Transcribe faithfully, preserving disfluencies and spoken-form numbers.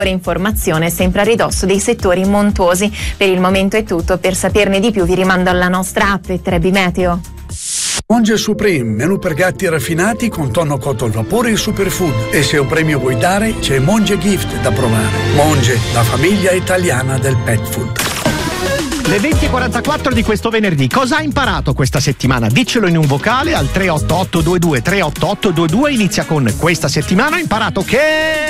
Informazione sempre a ridosso dei settori montuosi. Per il momento è tutto, per saperne di più vi rimando alla nostra app e Trebi Meteo. Monge Supreme, menù per gatti raffinati con tonno cotto al vapore e superfood. E se un premio vuoi dare, c'è Monge Gift da provare. Monge, la famiglia italiana del pet food. Le venti e quarantaquattro di questo venerdì. Cosa hai imparato questa settimana? Diccelo in un vocale al tre otto otto due due tre otto otto due due. Inizia con: questa settimana ho imparato che...